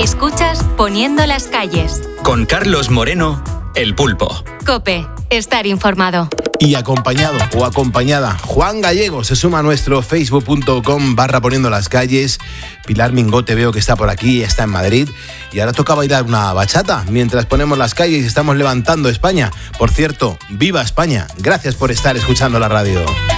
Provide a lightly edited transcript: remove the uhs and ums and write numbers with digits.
Escuchas Poniendo las calles. Con Carlos Moreno, El Pulpo. COPE. Estar informado. Y acompañado o acompañada, Juan Gallego se suma a nuestro facebook.com/poniendo las calles. Pilar Mingote veo que está por aquí, está en Madrid. Y ahora toca bailar una bachata mientras ponemos las calles y estamos levantando España. Por cierto, ¡viva España! Gracias por estar escuchando la radio.